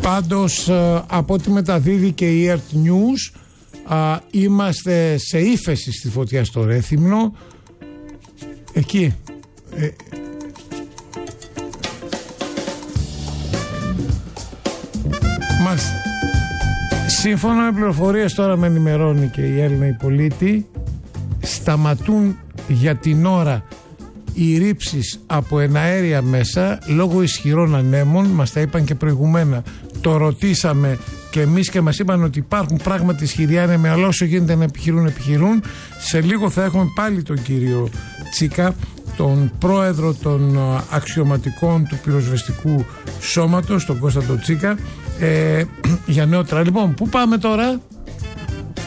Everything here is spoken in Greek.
Πάντως από ό,τι μεταδίδει και η Earth News, είμαστε σε ύφεση στη φωτιά στο Ρέθυμνο. Εκεί σύμφωνα με πληροφορίες, τώρα με ενημερώνει και η Έλληνα Πολίτη, σταματούν για την ώρα οι ρήψεις από εναέρια μέσα λόγω ισχυρών ανέμων. Μας τα είπαν και προηγουμένα, το ρωτήσαμε και εμείς και μας είπαν ότι υπάρχουν πράγματι ισχυροί άνεμοι, αλλά όσο γίνεται να επιχειρούν. Σε λίγο θα έχουμε πάλι τον κύριο Τσίκα, τον πρόεδρο των αξιωματικών του πυροσβεστικού σώματος, τον Κώσταντο Τσίκα, για νεότερα. Λοιπόν, πού πάμε τώρα?